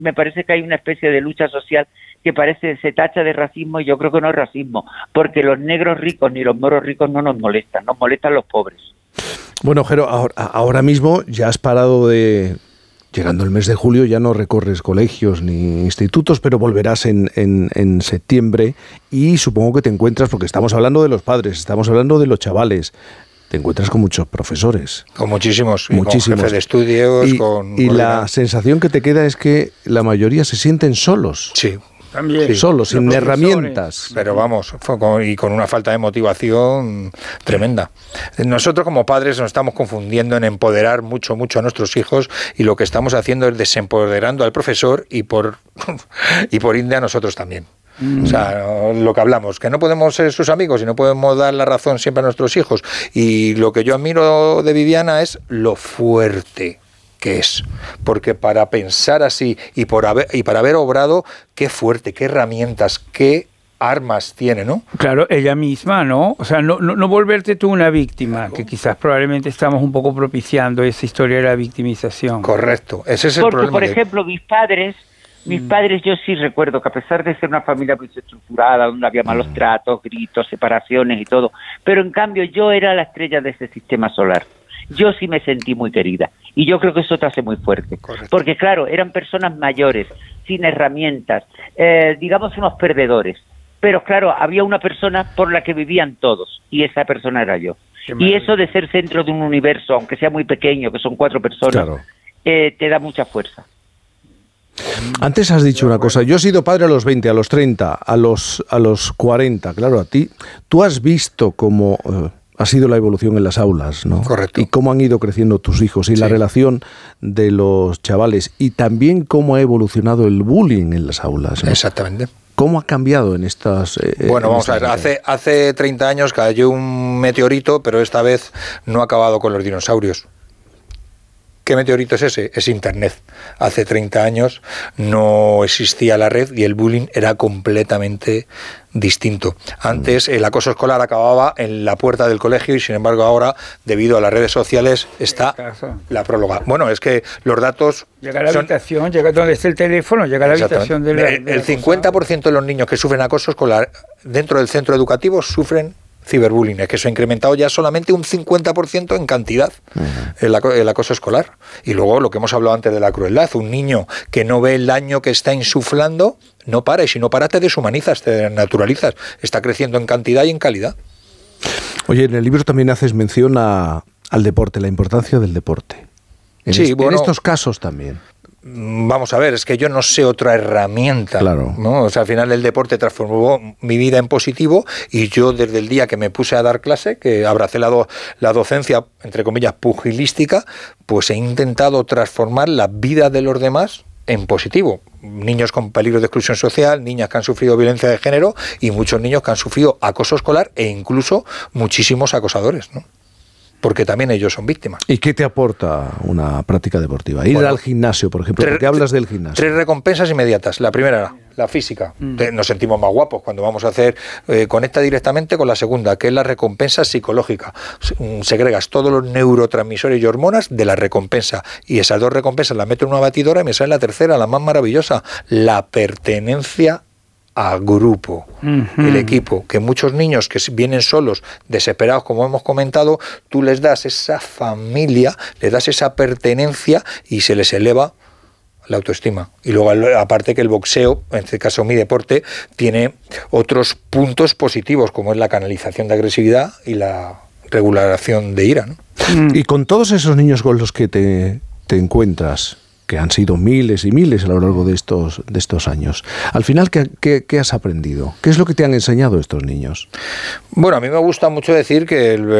me parece que hay una especie de lucha social que se tacha de racismo, y yo creo que no es racismo, porque los negros ricos ni los moros ricos no nos molestan los pobres. Bueno, Jero, ahora mismo ya has parado de... Llegando el mes de julio ya no recorres colegios ni institutos, pero volverás en septiembre y supongo que te encuentras, porque estamos hablando de los padres, estamos hablando de los chavales, te encuentras con muchos profesores. Con muchísimos. Con jefes de estudios. Y la sensación que te queda es que la mayoría se sienten solos. Sí. También. Sí, solos, sin herramientas. Pero vamos, y con una falta de motivación tremenda. Nosotros como padres nos estamos confundiendo en empoderar mucho a nuestros hijos, y lo que estamos haciendo es desempoderando al profesor y por ende a nosotros también. O sea, lo que hablamos, que no podemos ser sus amigos y no podemos dar la razón siempre a nuestros hijos. Y lo que yo admiro de Viviana es lo fuerte que es, porque para pensar así y para haber obrado, qué fuerte, qué herramientas, qué armas tiene, ¿no? Claro, ella misma, ¿no? O sea, no volverte tú una víctima, que quizás probablemente estamos un poco propiciando esa historia de la victimización. Correcto, ese es el porque, problema. Por ejemplo, mis padres, yo sí recuerdo que a pesar de ser una familia muy estructurada, donde había malos tratos, gritos, separaciones y todo, pero en cambio yo era la estrella de ese sistema solar. Yo sí me sentí muy querida, y yo creo que eso te hace muy fuerte. Correcto. Porque claro, eran personas mayores, sin herramientas, digamos unos perdedores, pero claro, había una persona por la que vivían todos, y esa persona era yo. Y eso de ser centro de un universo, aunque sea muy pequeño, que son 4 personas, claro, te da mucha fuerza. Antes has dicho una cosa, yo he sido padre a los 20, a los 30, a los 40, claro, tú has visto cómo... ha sido la evolución en las aulas, ¿no? Correcto. Y cómo han ido creciendo tus hijos y la relación de los chavales, y también cómo ha evolucionado el bullying en las aulas, ¿no? Exactamente. ¿Cómo ha cambiado en estas... Bueno, vamos a ver, hace 30 años cayó un meteorito, pero esta vez no ha acabado con los dinosaurios. ¿Qué meteorito es ese? Es Internet. Hace 30 años no existía la red y el bullying era completamente distinto. Antes el acoso escolar acababa en la puerta del colegio, y sin embargo ahora, debido a las redes sociales, está la próloga. Bueno, es que los datos... Llega a la habitación, llega donde está el teléfono, llega a la habitación de el 50% de los niños que sufren acoso escolar dentro del centro educativo sufren ciberbullying, es que se ha incrementado ya solamente un 50% en cantidad el acoso escolar. Y luego lo que hemos hablado antes de la crueldad, un niño que no ve el daño que está insuflando, no para, y si no para te deshumanizas, te naturalizas, está creciendo en cantidad y en calidad. Oye, en el libro también haces mención al deporte, la importancia del deporte. En estos casos también. Vamos a ver, es que yo no sé otra herramienta, claro, ¿no? O sea, al final el deporte transformó mi vida en positivo, y yo desde el día que me puse a dar clase, que abracé la docencia, entre comillas, pugilística, pues he intentado transformar la vida de los demás en positivo. Niños con peligro de exclusión social, niñas que han sufrido violencia de género, y muchos niños que han sufrido acoso escolar, e incluso muchísimos acosadores, ¿no? Porque también ellos son víctimas. ¿Y qué te aporta una práctica deportiva? Ir al gimnasio, por ejemplo, porque hablas del gimnasio. 3 recompensas inmediatas. La primera, la física. Nos sentimos más guapos cuando vamos a hacer... conecta directamente con la segunda, que es la recompensa psicológica. Segregas todos los neurotransmisores y hormonas de la recompensa. Y esas 2 recompensas las meto en una batidora y me sale la tercera, la más maravillosa. La pertenencia a grupo, el equipo, que muchos niños que vienen solos, desesperados, como hemos comentado, tú les das esa familia, les das esa pertenencia y se les eleva la autoestima. Y luego, aparte que el boxeo, en este caso mi deporte, tiene otros puntos positivos, como es la canalización de agresividad y la regulación de ira, ¿no? Y con todos esos niños con los que te encuentras, que han sido miles y miles a lo largo de estos años. Al final, ¿qué has aprendido? ¿Qué es lo que te han enseñado estos niños? Bueno, a mí me gusta mucho decir que el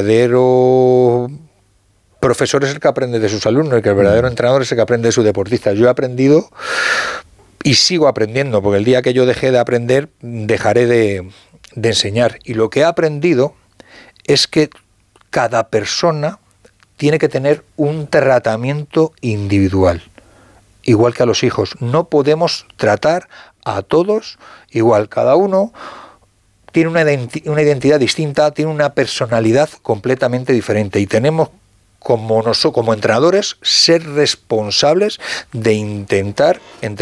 verdadero profesor es el que aprende de sus alumnos, y que el verdadero entrenador es el que aprende de sus deportistas. Yo he aprendido y sigo aprendiendo, porque el día que yo deje de aprender, dejaré de enseñar. Y lo que he aprendido es que cada persona tiene que tener un tratamiento individual, igual que a los hijos. No podemos tratar a todos igual. Cada uno tiene una identidad distinta, tiene una personalidad completamente diferente, y tenemos como entrenadores ser responsables de intentar, entre